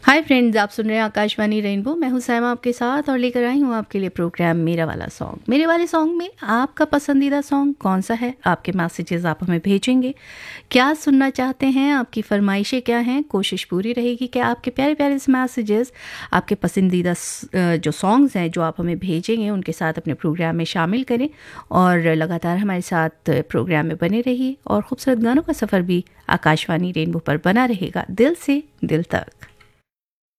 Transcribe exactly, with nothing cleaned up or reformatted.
Hi friends, आप सुन रहे हैं आकाशवाणी रेनबो। मैं हूं सैमा आपके साथ और लेकर आई हूं आपके लिए प्रोग्राम मेरा वाला सॉन्ग। मेरे वाले सॉन्ग में आपका पसंदीदा सॉन्ग कौन सा है? आपके मैसेजेस आप हमें भेजेंगे। क्या सुनना चाहते हैं, आपकी फरमाइशें क्या हैं? कोशिश पूरी रहेगी कि आपके प्यारे प्यारे मैसेजेस, आपके पसंदीदा जो सॉन्ग्स हैं जो आप हमें भेजेंगे, उनके साथ अपने प्रोग्राम में शामिल करें और लगातार हमारे साथ प्रोग्राम में बने रहिए। और खूबसूरत गानों का सफ़र भी आकाशवाणी रेनबो पर बना रहेगा, दिल से दिल तक।